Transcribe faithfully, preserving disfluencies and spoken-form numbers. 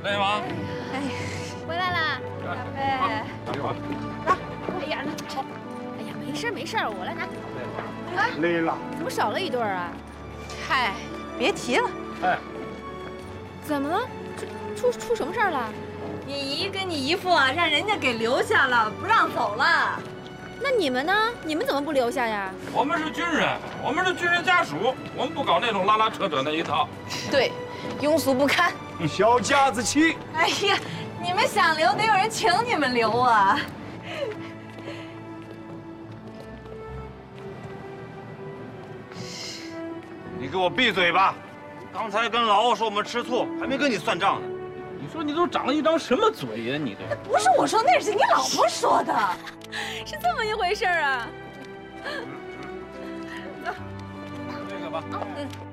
累吗？ 哎，回来啦，宝贝。来，哎呀，那好。哎呀，没事没事，我来拿。 啊，累了。 怎么少了一对啊？ 嗨，别提了。 哎， 怎么了？出出出什么事儿了？ 你姨跟你姨父啊，让人家给留下了，不让走了。 那你们呢？你们怎么不留下呀？ 我们是军人，我们是军人家属，我们不搞那种拉拉扯扯那一套。 对，庸俗不堪， 小家子气。 哎呀，你们想留，得有人请你们留啊。 你给我闭嘴吧！刚才跟老欧说我们吃醋，还没跟你算账呢。 你说你都长了一张什么嘴呀？你这不是我说，那是你老婆说的。 是这么一回事啊。 这个吧。 嗯。